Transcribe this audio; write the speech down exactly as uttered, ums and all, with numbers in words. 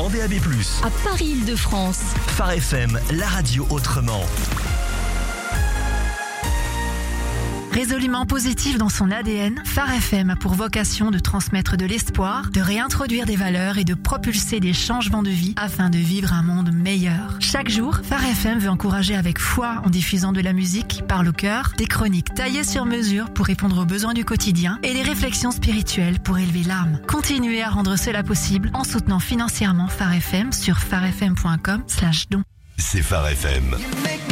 en D A B plus. À Paris-Île-de-France. Phare F M, la radio autrement. Résolument positif dans son A D N, Phare F M a pour vocation de transmettre de l'espoir, de réintroduire des valeurs et de propulser des changements de vie afin de vivre un monde meilleur. Chaque jour, Phare F M veut encourager avec foi en diffusant de la musique qui parle au cœur, des chroniques taillées sur mesure pour répondre aux besoins du quotidien et des réflexions spirituelles pour élever l'âme. Continuez à rendre cela possible en soutenant financièrement Phare F M sur pharefm point com slash don. C'est Phare F M.